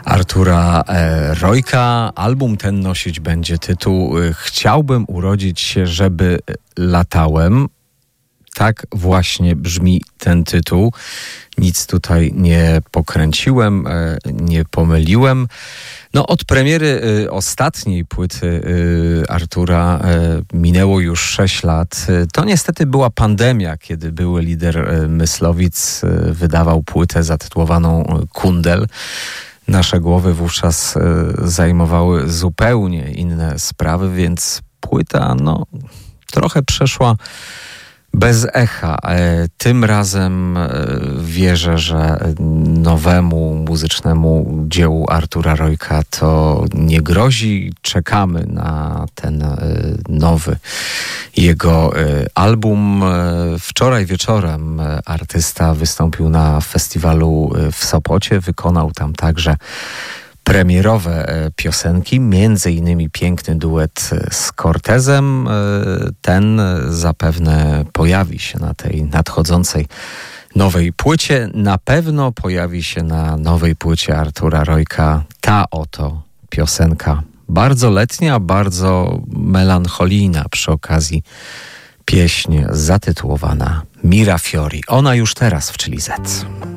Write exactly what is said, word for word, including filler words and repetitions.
Artura Rojka. Album ten nosić będzie tytuł Chciałbym urodzić się, żeby latałem. Tak właśnie brzmi ten tytuł. Nic tutaj nie pokręciłem, nie pomyliłem. No, od premiery y, ostatniej płyty y, Artura y, minęło już sześć lat. To niestety była pandemia, kiedy były lider y, Myslowic y, wydawał płytę zatytułowaną Kundel. Nasze głowy wówczas y, zajmowały zupełnie inne sprawy, więc płyta no, trochę przeszła bez echa. Tym razem wierzę, że nowemu muzycznemu dziełu Artura Rojka to nie grozi. Czekamy na ten nowy jego album. Wczoraj wieczorem artysta wystąpił na festiwalu w Sopocie. Wykonał tam także premierowe piosenki, między innymi piękny duet z Cortezem. Ten zapewne pojawi się na tej nadchodzącej nowej płycie. Na pewno pojawi się na nowej płycie Artura Rojka ta oto piosenka. Bardzo letnia, bardzo melancholijna przy okazji pieśń zatytułowana Mirafiori. Ona już teraz w Chili Z.